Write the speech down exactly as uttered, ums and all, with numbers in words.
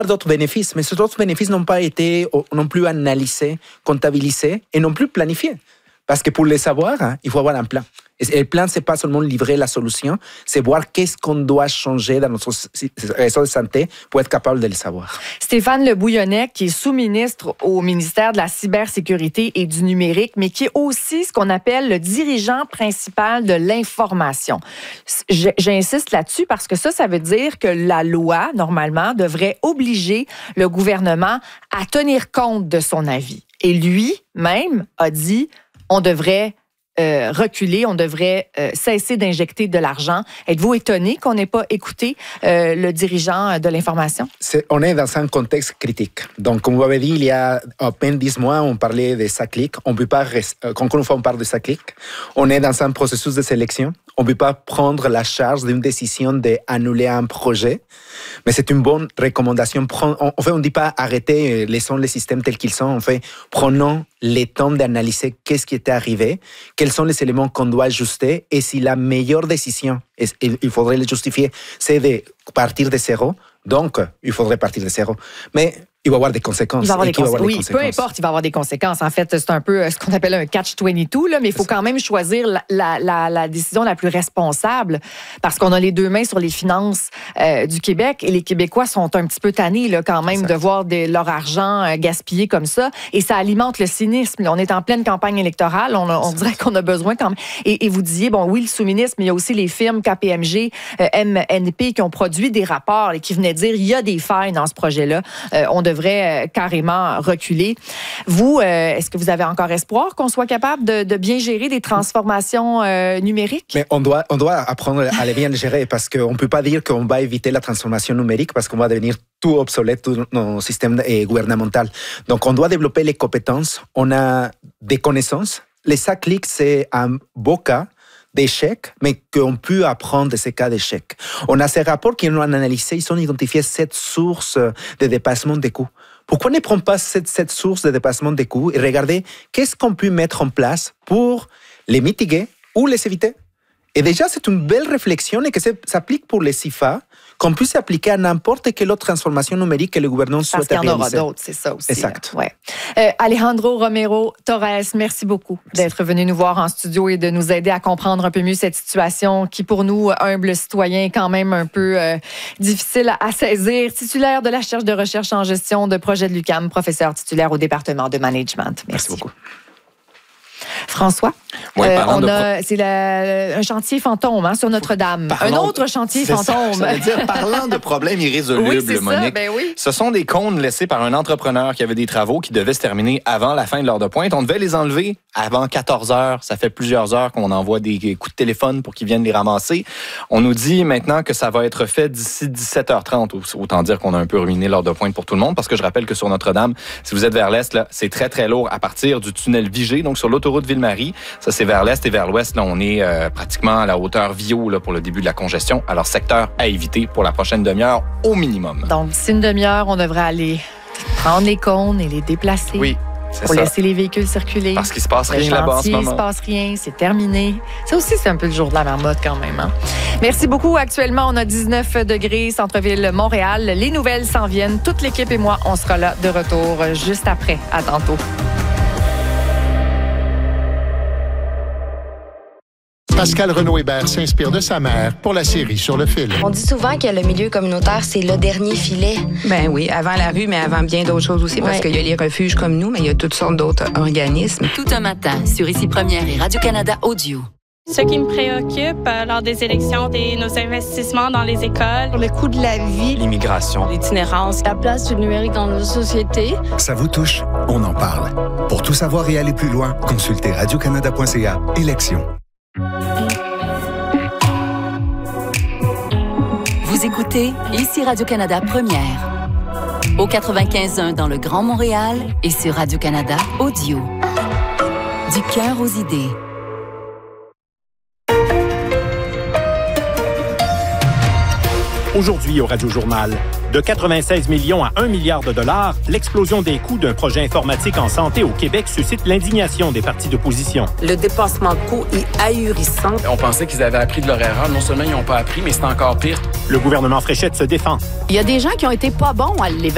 d'autres bénéfices, mais ces autres bénéfices n'ont pas été non plus analysés, comptabilisés et non plus planifiés. Parce que pour les savoir, hein, il faut avoir un plan. Et le plan, ce n'est pas seulement livrer la solution, c'est voir qu'est-ce qu'on doit changer dans notre réseau de santé pour être capable de le savoir. Stéphane Le Bouillonnec, qui est sous-ministre au ministère de la cybersécurité et du numérique, mais qui est aussi ce qu'on appelle le dirigeant principal de l'information. J'insiste là-dessus parce que ça, ça veut dire que la loi, normalement, devrait obliger le gouvernement à tenir compte de son avis. Et lui-même a dit on devrait Euh, reculer, on devrait euh, cesser d'injecter de l'argent. Êtes-vous étonné qu'on n'ait pas écouté euh, le dirigeant de l'information? C'est, on est dans un contexte critique. Donc, comme vous avez dit, il y a à peine dix mois, on parlait de SACLIC. On peut pas, quand une fois on parle de SACLIC, on est dans un processus de sélection. On ne peut pas prendre la charge d'une décision d'annuler un projet, mais c'est une bonne recommandation. En fait, on ne dit pas arrêtez, laissons les systèmes tels qu'ils sont. En fait, prenons le temps d'analyser qu'est-ce qui était arrivé, quels sont les éléments qu'on doit ajuster, et si la meilleure décision, et il faudrait le justifier, c'est de partir de zéro, donc il faudrait partir de zéro. Mais il va y avoir des conséquences. Il va avoir des, conse- avoir oui, des conséquences. Oui, peu importe, il va y avoir des conséquences. En fait, c'est un peu ce qu'on appelle un catch vingt-deux, là, mais il faut quand même choisir la, la, la, la décision la plus responsable parce qu'on a les deux mains sur les finances euh, du Québec et les Québécois sont un petit peu tannés là, quand même exact. de voir des, leur argent euh, gaspillé comme ça et ça alimente le cynisme. On est en pleine campagne électorale, on, a, on dirait qu'on a besoin quand même. Et, et vous disiez, bon oui, le sous-ministre, mais il y a aussi les firmes K P M G, euh, M N P qui ont produit des rapports et qui venaient dire il y a des failles dans ce projet-là. Euh, on devrait euh, carrément reculer. Vous, euh, est-ce que vous avez encore espoir qu'on soit capable de, de bien gérer des transformations euh, numériques? Mais on doit, on doit apprendre à les bien le gérer parce qu'on ne peut pas dire qu'on va éviter la transformation numérique parce qu'on va devenir tout obsolète, tout nos systèmes gouvernementaux. Donc, on doit développer les compétences. On a des connaissances. Les SACLIC, c'est un beau cas d'échec, mais qu'on peut apprendre de ces cas d'échec. On a ces rapports qui ont analysé, ils ont identifié sept sources de dépassement des coûts. Pourquoi ne prend pas cette, cette source de dépassement des coûts et regarder qu'est-ce qu'on peut mettre en place pour les mitiguer ou les éviter? Et déjà, c'est une belle réflexion et que ça s'applique pour les S I F A, qu'on puisse appliquer à n'importe quelle autre transformation numérique que le gouvernement souhaite réaliser. Parce qu'il y en aura d'autres, c'est ça aussi. Exact. Ouais. Euh, Alejandro Romero Torres, merci beaucoup d'être venu nous voir en studio et de nous aider à comprendre un peu mieux cette situation qui, pour nous, humbles citoyens, est quand même un peu euh, difficile à saisir. Titulaire de la recherche de recherche en gestion de projet de l'U Q A M, professeur titulaire au département de management. Merci, merci beaucoup. François, oui, euh, on a, pro... c'est la, un chantier fantôme hein, sur Notre-Dame. Parlons, un autre chantier fantôme. Ça, ça veut dire, parlant de problèmes irrésolubles, oui, Monique, ça, ben oui. Ce sont des cônes laissés par un entrepreneur qui avait des travaux qui devaient se terminer avant la fin de l'heure de pointe. On devait les enlever avant quatorze heures. Ça fait plusieurs heures qu'on envoie des coups de téléphone pour qu'ils viennent les ramasser. On nous dit maintenant que ça va être fait d'ici dix-sept heures trente. Autant dire qu'on a un peu ruiné l'heure de pointe pour tout le monde parce que je rappelle que sur Notre-Dame, si vous êtes vers l'est, là, c'est très, très lourd à partir du tunnel Vigée, donc sur l'autoroute Ville-Marie. Ça, c'est vers l'est et vers l'ouest. Là, on est euh, pratiquement à la hauteur Viau là, pour le début de la congestion. Alors, secteur à éviter pour la prochaine demi-heure au minimum. Donc, d'ici une demi-heure, on devrait aller prendre les cônes et les déplacer. Oui. C'est pour ça. laisser les véhicules circuler. Parce qu'il ne se passe le rien là-bas en ce moment. Il ne se passe rien, c'est terminé. Ça aussi, c'est un peu le jour de la marmotte quand même. Hein? Merci beaucoup. Actuellement, on a dix-neuf degrés, centre-ville Montréal. Les nouvelles s'en viennent. Toute l'équipe et moi, on sera là de retour juste après. À tantôt. Pascal Renaud-Hébert s'inspire de sa mère pour la série Sur le fil. On dit souvent que le milieu communautaire, c'est le dernier filet. Ben oui, avant la rue, mais avant bien d'autres choses aussi, parce ouais. qu'il y a les refuges comme nous, mais il y a toutes sortes d'autres organismes. Tout un matin, sur Ici Première et Radio-Canada Audio. Ce qui me préoccupe euh, lors des élections, c'est nos investissements dans les écoles, le coût de la vie, l'immigration, l'itinérance, la place du numérique dans nos sociétés. Ça vous touche? On en parle. Pour tout savoir et aller plus loin, consultez radio canada point c a. Élections. Vous écoutez Ici Radio-Canada Première. Au quatre-vingt-quinze point un dans le Grand Montréal et sur Radio-Canada Audio. Du cœur aux idées. Aujourd'hui au Radio-Journal, de quatre-vingt-seize millions à un milliard de dollars, l'explosion des coûts d'un projet informatique en santé au Québec suscite l'indignation des partis d'opposition. Le dépassement de coûts est ahurissant. On pensait qu'ils avaient appris de leur erreur. Non seulement ils n'ont pas appris, mais c'est encore pire. Le gouvernement Fréchette se défend. Il y a des gens qui ont été pas bons à l'évaluer.